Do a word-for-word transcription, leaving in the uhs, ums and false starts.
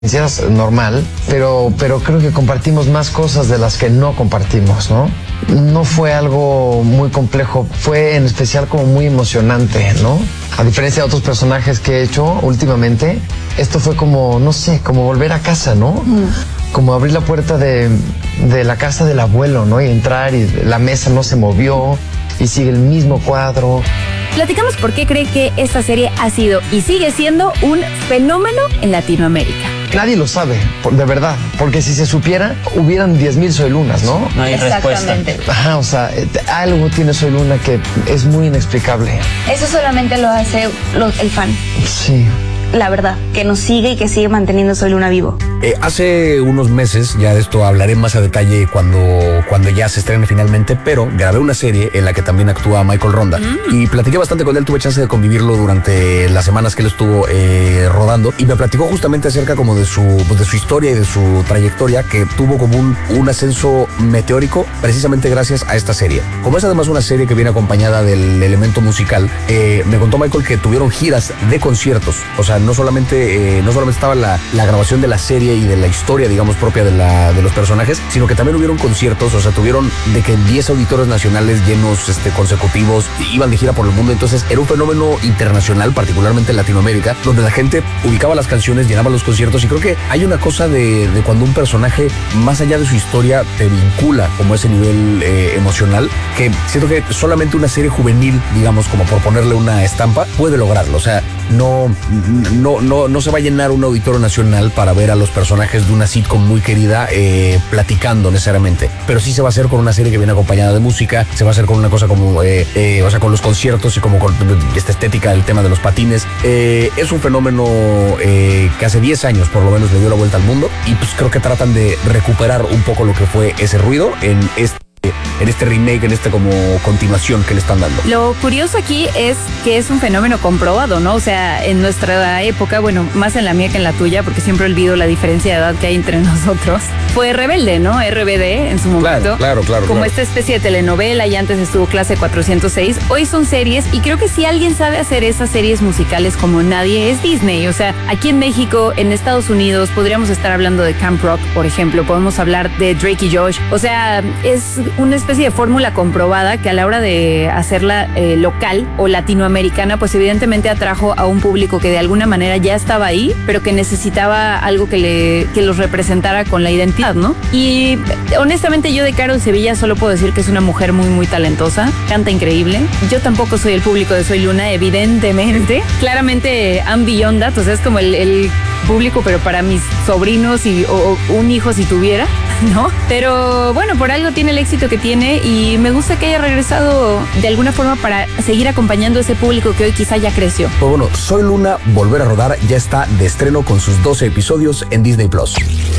Es normal, pero, pero creo que compartimos más cosas de las que no compartimos, ¿no? No fue algo muy complejo, fue en especial como muy emocionante, ¿no? A diferencia de otros personajes que he hecho últimamente, esto fue como, no sé, como volver a casa, ¿no? Mm. Como abrir la puerta de, de la casa del abuelo, ¿no? Y entrar y la mesa no se movió y sigue el mismo cuadro. Platicamos por qué cree que esta serie ha sido y sigue siendo un fenómeno en Latinoamérica. Nadie lo sabe, de verdad, porque si se supiera, hubieran diez mil Soy Lunas, ¿no? No hay respuesta. Ajá, o sea, algo tiene Soy Luna que es muy inexplicable. Eso solamente lo hace lo, el fan. Sí. La verdad, que nos sigue y que sigue manteniendo Soy Luna vivo. Eh, hace unos meses, ya de esto hablaré más a detalle cuando, cuando ya se estrene finalmente, pero grabé una serie en la que también actúa Michael Ronda mm. y platiqué bastante con él, tuve chance de convivirlo durante las semanas que él estuvo eh, rodando y me platicó justamente acerca como de su, pues de su historia y de su trayectoria, que tuvo como un, un ascenso meteórico precisamente gracias a esta serie. Como es además una serie que viene acompañada del elemento musical, eh, me contó Michael que tuvieron giras de conciertos, o sea, no solamente, eh, no solamente estaba la, la grabación de la serie y de la historia, digamos, propia de, la, de los personajes, sino que también hubieron conciertos, o sea, tuvieron de que diez auditorios nacionales llenos este, consecutivos, iban de gira por el mundo, entonces era un fenómeno internacional, particularmente en Latinoamérica, donde la gente ubicaba las canciones, llenaba los conciertos, y creo que hay una cosa de, de cuando un personaje, más allá de su historia, te vincula como ese nivel eh, emocional, que siento que solamente una serie juvenil, digamos, como por ponerle una estampa, puede lograrlo, o sea, no... No, no, no se va a llenar un auditorio nacional para ver a los personajes de una sitcom muy querida eh, platicando necesariamente, pero sí se va a hacer con una serie que viene acompañada de música, se va a hacer con una cosa como, eh, eh, o sea, con los conciertos y como con esta estética del tema de los patines. Eh, es un fenómeno eh, que hace diez años por lo menos le dio la vuelta al mundo y pues creo que tratan de recuperar un poco lo que fue ese ruido en este en este remake, en esta como continuación que le están dando. Lo curioso aquí es que es un fenómeno comprobado, ¿no? O sea, en nuestra época, bueno, más en la mía que en la tuya, porque siempre olvido la diferencia de edad que hay entre nosotros, fue Rebelde, ¿no? R B D en su momento. Claro, claro, claro. Como claro. esta especie de telenovela, y antes estuvo Clase cuatrocientos seis. Hoy son series, y creo que si alguien sabe hacer esas series musicales como nadie, es Disney. O sea, aquí en México, en Estados Unidos, podríamos estar hablando de Camp Rock, por ejemplo. Podemos hablar de Drake y Josh. O sea, es una especie de fórmula comprobada que a la hora de hacerla eh, local o latinoamericana, pues evidentemente atrajo a un público que de alguna manera ya estaba ahí, pero que necesitaba algo que, le, que los representara con la identidad, ¿no? Y honestamente yo de Carol Sevilla solo puedo decir que es una mujer muy, muy talentosa, canta increíble. Yo tampoco soy el público de Soy Luna, evidentemente. Claramente I'm beyond that, o sea, es como el, el público, pero para mis sobrinos y, o, o un hijo si tuviera, ¿no? Pero bueno, por algo tiene el éxito que tiene y me gusta que haya regresado de alguna forma para seguir acompañando a ese público que hoy quizá ya creció. Pues bueno, Soy Luna, volver a rodar, ya está de estreno con sus doce episodios en Disney Plus.